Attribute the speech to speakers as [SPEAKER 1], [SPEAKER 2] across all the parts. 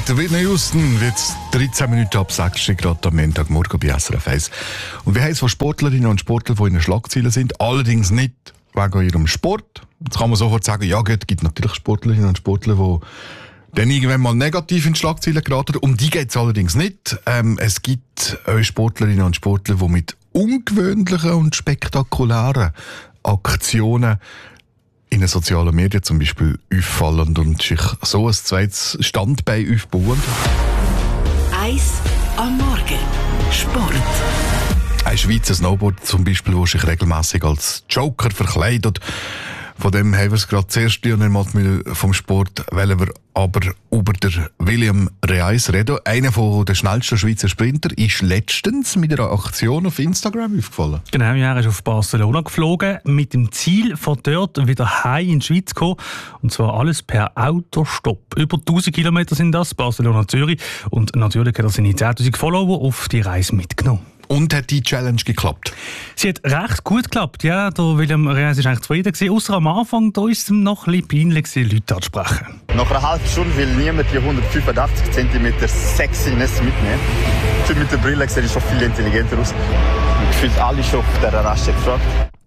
[SPEAKER 1] Mit der Whitney Houston wird es 13 Minuten ab 6 Grad am Montagmorgen bei SRF 1. Und wir haben es von Sportlerinnen und Sportlern, die in den Schlagzeilen sind, allerdings nicht wegen ihrem Sport. Jetzt kann man sofort sagen, ja, es gibt natürlich Sportlerinnen und Sportler, die dann irgendwann mal negativ in die Schlagzeilen geraten. Um die geht es allerdings nicht. Es gibt Sportlerinnen und Sportler, die mit ungewöhnlichen und spektakulären Aktionen in den sozialen Medien zum Beispiel auffallen und sich so ein zweites Standbein aufbauen.
[SPEAKER 2] Eis am Morgen. Sport.
[SPEAKER 1] Ein Schweizer Snowboarder zum Beispiel, der sich regelmässig als Joker verkleidet. Von dem haben wir es gerade zuerst Lionel Mattmüller vom Sport, wollen wir aber über den William Reis reden. Einer der schnellsten Schweizer Sprinter ist letztens mit einer Aktion auf Instagram aufgefallen.
[SPEAKER 3] Genau, ja, er ist auf Barcelona geflogen, mit dem Ziel, von dort wieder heim in die Schweiz zu kommen. Und zwar alles per Autostopp. Über 1000 Kilometer sind das, Barcelona-Zürich. Und natürlich hat er seine 10'000 Follower auf die Reise mitgenommen.
[SPEAKER 1] Und hat die Challenge geklappt?
[SPEAKER 3] Sie hat recht gut geklappt, ja. Der William Reis war eigentlich zufrieden gewesen. Ausser am Anfang, da ist es noch ein bisschen peinlich gewesen, Leute anzusprechen.
[SPEAKER 4] Nach einer halben Stunde will niemand die 185 cm Sexiness mitnehmen. Mit der Brille sieht es schon viel intelligenter aus. Gefühlt alle schon auf dieser Raststätte gefragt.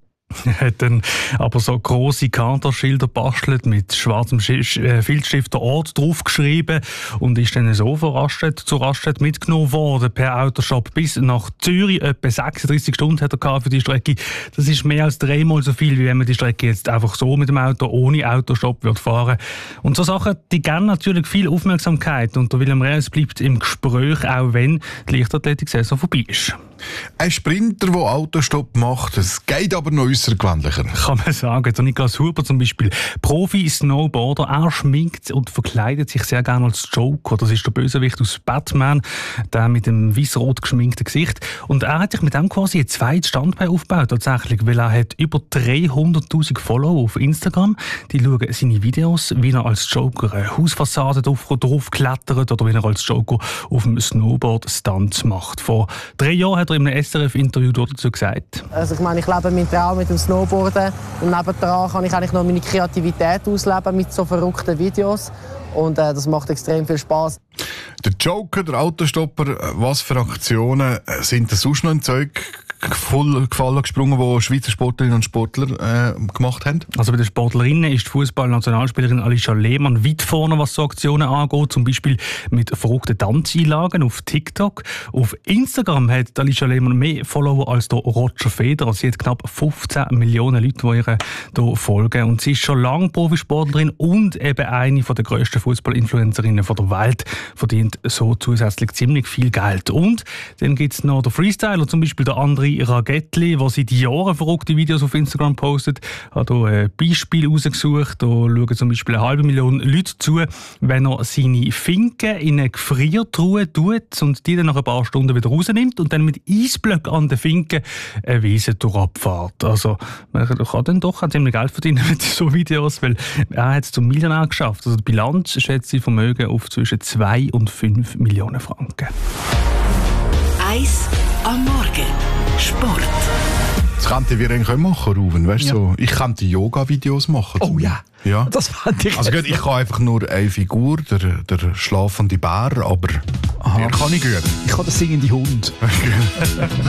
[SPEAKER 3] Er hat dann aber so grosse Kanterschilder bastelt mit schwarzem Filzstift der Ort draufgeschrieben und ist dann so von Raststätte zu Raststätte mitgenommen worden per Autostopp bis nach Zürich. Etwa 36 Stunden hat er für die Strecke. Das ist mehr als 3-mal so viel, wie wenn man die Strecke jetzt einfach so mit dem Auto ohne Autostopp wird fahren. Und so Sachen, die geben natürlich viel Aufmerksamkeit und der William Reis bleibt im Gespräch, auch wenn die Leichtathletik-Saison vorbei ist.
[SPEAKER 1] Ein Sprinter, der Autostopp macht, es geht aber noch außergewöhnlicher.
[SPEAKER 3] Kann man sagen. Der Niklas Huber zum Beispiel, Profi-Snowboarder, er schminkt und verkleidet sich sehr gerne als Joker. Das ist der Bösewicht aus Batman, der mit dem weiß-rot geschminkten Gesicht. Und er hat sich mit dem quasi ein zweites Standbein aufgebaut, tatsächlich, weil er hat über 300'000 Follower auf Instagram. Die schauen seine Videos, wie er als Joker eine Hausfassade drauf klettert oder wie er als Joker auf dem Snowboard Stunts macht. Vor 3 Jahren hat er in einem SRF-Interview dazu gesagt.
[SPEAKER 5] Also ich meine, ich lebe meinen Traum mit dem Snowboarden und nebendran kann ich eigentlich noch meine Kreativität ausleben mit so verrückten Videos und das macht extrem viel Spass.
[SPEAKER 1] Der Joker, der Autostopper, was für Aktionen sind das sonst noch ein Zeug gefallen, gesprungen, die Schweizer Sportlerinnen und Sportler gemacht haben?
[SPEAKER 3] Also bei den Sportlerinnen ist die Fußball-Nationalspielerin Alicia Lehmann weit vorne, was so Aktionen angeht, zum Beispiel mit verrückten Tanzeinlagen auf TikTok. Auf Instagram hat Alicia Lehmann mehr Follower als der Roger Federer. Sie hat knapp 15 Millionen Leute, die ihr hier folgen. Und sie ist schon lange Profisportlerin und eben eine der grössten Fußball-Influencerinnen der Welt, verdient so zusätzlich ziemlich viel Geld. Und dann gibt es noch den Freestyler, zum Beispiel der André Ragettli, der seit Jahren verrückte Videos auf Instagram postet. Ich habe hier ein Beispiel rausgesucht. Da schauen zum Beispiel 500'000 Leute zu, wenn er seine Finken in eine Gefriertruhe tut und die dann nach ein paar Stunden wieder rausnimmt und dann mit Eisblöcken an den Finken eine Wiese durchabfährt. Also man kann dann doch auch ziemlich Geld verdienen mit so Videos, weil er hat es zum Millionär geschafft. Also die Bilanz schätzt sein Vermögen auf zwischen 2 und 5 Millionen Franken.
[SPEAKER 2] Eis am Morgen. Sport.
[SPEAKER 1] Das könnten wir eigentlich auch machen, Ruven. Weißt, ja. So, ich könnte Yoga-Videos machen.
[SPEAKER 6] Oh ja.
[SPEAKER 1] Ja.
[SPEAKER 6] Das fand ich.
[SPEAKER 1] Also gut, ich kann einfach nur eine Figur, der schlafende Bär, aber mehr kann ich gut.
[SPEAKER 6] Ich kann den singenden Hund.